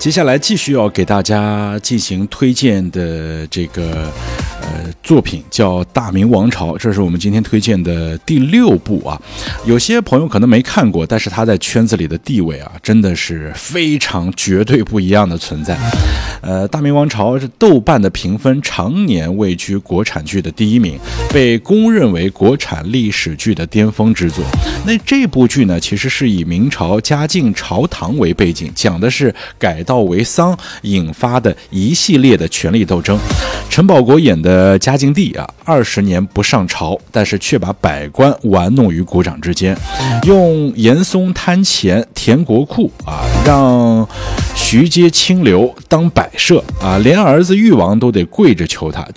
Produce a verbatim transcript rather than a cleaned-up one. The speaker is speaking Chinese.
接下来继续要给大家进行推荐的这个呃作品叫《大明王朝》，这是我们今天推荐的第六部啊。有些朋友可能没看过，但是他在圈子里的地位啊，真的是非常绝对不一样的存在。呃，《大明王朝》是豆瓣的评分常年位居国产剧的第一名，被公认为国产历史剧的巅峰之作。那这部剧呢，其实是以明朝嘉靖朝堂为背景，讲的是改道为桑引发的一系列的权力斗争。陈宝国演的嘉靖帝啊，二十年不上朝，但是却把百官玩弄于股掌之间，用严嵩贪钱填国库啊，让徐阶清流当摆设啊，连儿子誉王都得跪着求他。